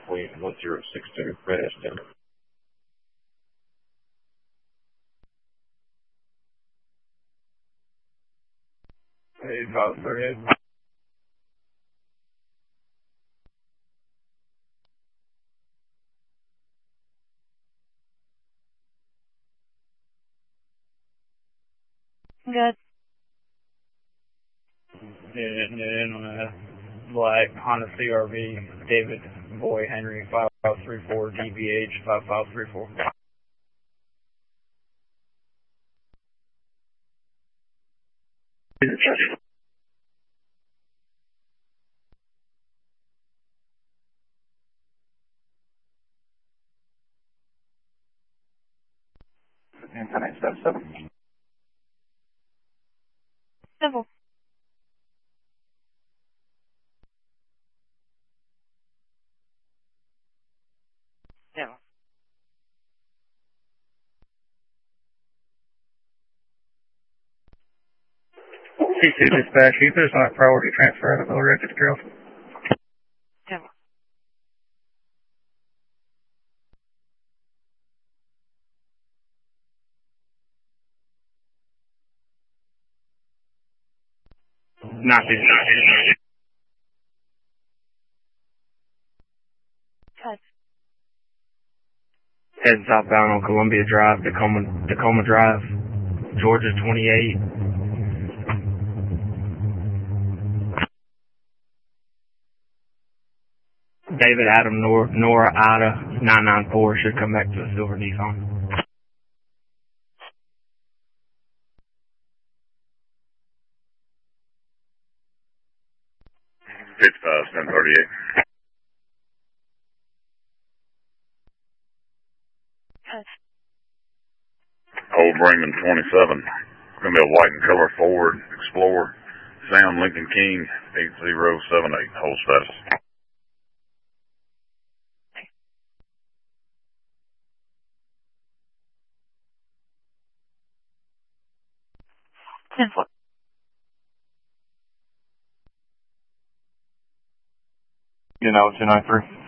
Queen 1062, Red S10. Hey, about 38. Good. In on a black Honda CRV, David Boy Henry 5534 DBH 5534. Antonite step 7. Civil. Yeah. C2 dispatch, Ether's on a priority transfer out of Miller Rapids Trail. Yeah. Not this. Cut. Head southbound on Columbia Drive, Tacoma Drive, Georgia 28. David Adam Nora Ida 994 should come back to a silver Nissan. Pitch 1038. Cut. Old Raymond 27. It's going to be a white and color Ford Explorer. Sam Lincoln King 8078. Hold status. 10-4. You know, 293.